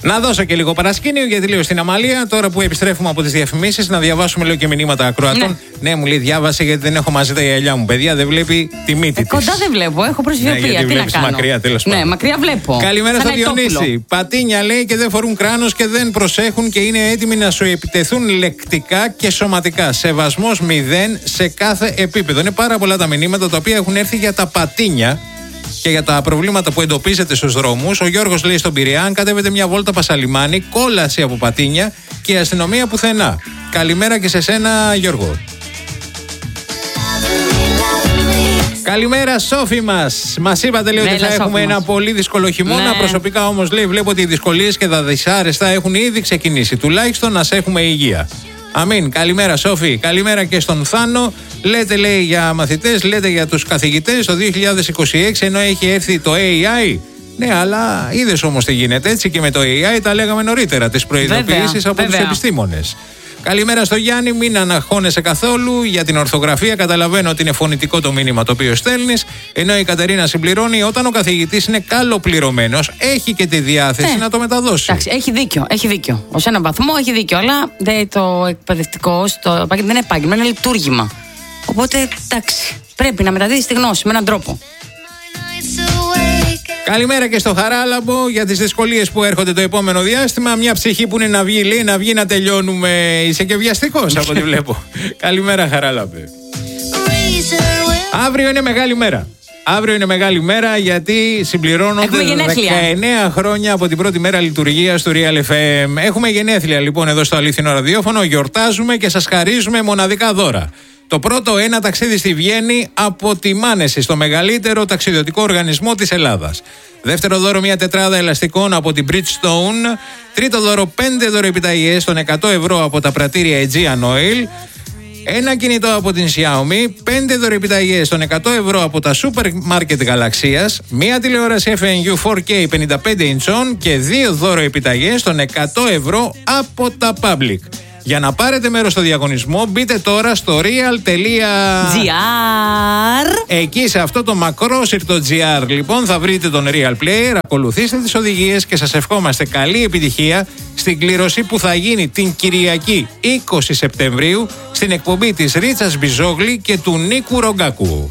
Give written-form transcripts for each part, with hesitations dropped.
Να δώσω και λίγο παρασκήνιο γιατί λέω στην Αμαλία, τώρα που επιστρέφουμε από τις διαφημίσεις, να διαβάσουμε λίγο και μηνύματα ακροατών. Ναι, μου λέει διάβασε γιατί δεν έχω μαζί τα γυαλιά μου. Παιδιά, δεν βλέπει τη μύτη της. Κοντά δεν βλέπω, έχω προσφυγιοπία. Τι να κάνω. Μακριά, τέλος πάντων. Ναι, μακριά βλέπω. Καλημέρα στο Διονύση. Πατίνια λέει και δεν φορούν κράνος και δεν προσέχουν και είναι έτοιμοι να σου επιτεθούν λεκτικά και σωματικά. Σεβασμός 0 σε κάθε επίπεδο. Είναι πάρα πολλά τα μηνύματα τα οποία έχουν έρθει για τα πατίνια και για τα προβλήματα που εντοπίζετε στους δρόμους. Ο Γιώργος λέει στον Πειραιά: αν κατέβετε μια βόλτα Πασαλιμάνι, κόλαση από πατίνια και η αστυνομία πουθενά. Καλημέρα και σε σένα, Γιώργο. Καλημέρα, Σόφη μας. Μας είπατε, λέει, ότι θα έχουμε ένα πολύ δύσκολο χειμώνα. Προσωπικά όμως, λέει, βλέπω ότι οι δυσκολίες και τα δυσάρεστα έχουν ήδη ξεκινήσει. Τουλάχιστον να έχουμε υγεία. Αμήν. Καλημέρα, Σόφη. Καλημέρα και στον Θάνο. Λέτε, λέει, για μαθητές, λέτε για τους καθηγητές το 2026, ενώ έχει έρθει το AI. Ναι, αλλά είδες όμως τι γίνεται. Έτσι και με το AI τα λέγαμε νωρίτερα, τις προειδοποιήσεις από τους επιστήμονες. Καλημέρα στο Γιάννη, μην αναχώνεσαι καθόλου για την ορθογραφία. Καταλαβαίνω ότι είναι φωνητικό το μήνυμα το οποίο στέλνεις. Ενώ η Κατερίνα συμπληρώνει: όταν ο καθηγητής είναι καλοπληρωμένος, έχει και τη διάθεση να το μεταδώσει. Εντάξει, έχει δίκιο. Ως έναν βαθμό έχει δίκιο. Αλλά το εκπαιδευτικό δεν είναι επάγγελμα, είναι λειτουργήμα. Οπότε εντάξει, πρέπει να μεταδίδει τη γνώση με έναν τρόπο. Καλημέρα και στο Χαράλαμπο για τις δυσκολίες που έρχονται το επόμενο διάστημα. Μια ψυχή που είναι να βγει, λέει, να βγει να τελειώνουμε. Είσαι και βιαστικός από ό,τι βλέπω. Καλημέρα, Χαράλαμπε. Αύριο είναι μεγάλη μέρα. Αύριο είναι μεγάλη μέρα γιατί συμπληρώνονται 19 χρόνια από την πρώτη μέρα λειτουργίας του Real FM. Έχουμε γενέθλια λοιπόν εδώ στο Αλήθινο Ραδιόφωνο. Γιορτάζουμε και σας χαρίζουμε μοναδικά δώρα. Το πρώτο, ένα ταξίδι στη Βιέννη από τη Μάνεση, στο μεγαλύτερο ταξιδιωτικό οργανισμό της Ελλάδας. Δεύτερο δώρο, μια τετράδα ελαστικών από την Bridgestone. Τρίτο δώρο, 5 δωρεπιταγές των 100 ευρώ από τα πρατήρια Aegean Oil. Ένα κινητό από την Xiaomi, 5 δωρεπιταγές των 100 ευρώ από τα σούπερ μάρκετ Γαλαξίας, μία τηλεόραση FNU 4K 55 ιντσών και 2 δωρεπιταγές των 100 ευρώ από τα Public. Για να πάρετε μέρος στο διαγωνισμό, μπείτε τώρα στο real.gr. Εκεί σε αυτό το μακρόσυρτο GR λοιπόν θα βρείτε τον Real Player, ακολουθήστε τις οδηγίες και σας ευχόμαστε καλή επιτυχία στην κλήρωση που θα γίνει την Κυριακή 20 Σεπτεμβρίου στην εκπομπή της Ρίτσας Μπιζόγλη και του Νίκου Ρογκάκου.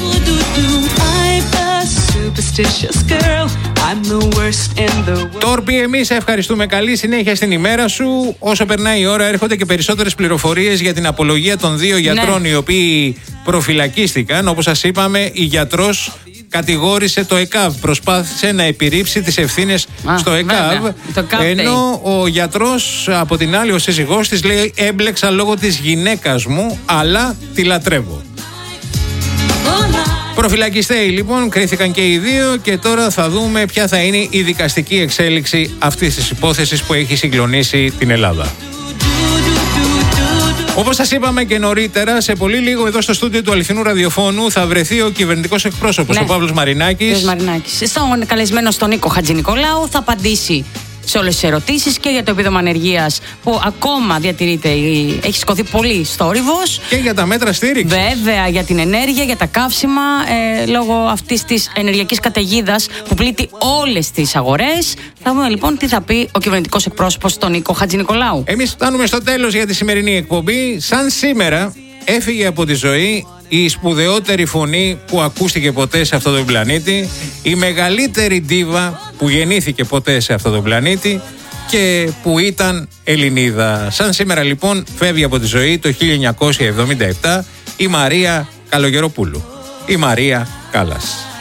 Τόρπι, εμείς ευχαριστούμε. Καλή συνέχεια στην ημέρα σου. Όσο περνάει η ώρα έρχονται και περισσότερες πληροφορίες για την απολογία των 2 γιατρών οι οποίοι προφυλακίστηκαν. Όπως σας είπαμε, η γιατρός κατηγόρησε το ΕΚΑΒ, προσπάθησε να επιρρύψει τις ευθύνες στο ΕΚΑΒ, ενώ ο γιατρός από την άλλη, ο σύζυγός της, λέει: έμπλεξα λόγω της γυναίκας μου, αλλά τη λατρεύω. Προφυλακιστέοι λοιπόν κρίθηκαν και οι 2 και τώρα θα δούμε ποια θα είναι η δικαστική εξέλιξη αυτής της υπόθεσης που έχει συγκλονίσει την Ελλάδα. Όπως σας είπαμε και νωρίτερα, σε πολύ λίγο εδώ στο στούντιο του Αληθινού Ραδιοφώνου θα βρεθεί ο κυβερνητικός εκπρόσωπος, ο Παύλος Μαρινάκης. Στον καλεσμένο στον Νίκο Χατζηνικολάου θα απαντήσει σε όλες τις ερωτήσεις και για το επίδομα ανεργίας που ακόμα διατηρείται, έχει σηκωθεί πολύ στόρυβος. Και για τα μέτρα στήριξης. Βέβαια, για την ενέργεια, για τα καύσιμα, λόγω αυτής της ενεργειακής καταιγίδας που πλήττει όλες τις αγορές. Θα δούμε λοιπόν τι θα πει ο κυβερνητικός εκπρόσωπος τον Νίκο Χατζηνικολάου. Εμείς φτάνουμε στο τέλος για τη σημερινή εκπομπή. Σαν σήμερα έφυγε από τη ζωή η σπουδαιότερη φωνή που ακούστηκε ποτέ σε αυτόν τον πλανήτη, η μεγαλύτερη ντίβα που γεννήθηκε ποτέ σε αυτόν τον πλανήτη και που ήταν Ελληνίδα. Σαν σήμερα λοιπόν φεύγει από τη ζωή το 1977 η Μαρία Καλογεροπούλου, η Μαρία Κάλλας.